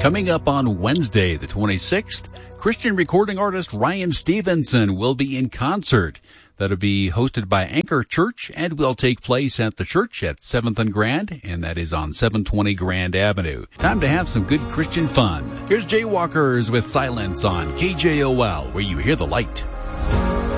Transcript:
Coming up on Wednesday, the 26th, Christian recording artist Ryan Stevenson will be in concert. That'll be hosted by Anchor Church and will take place at the church at 7th and Grand, and that is on 720 Grand Avenue. Time to have some good Christian fun. Here's Jaywalkers with Silence on KJOL, where you hear the light.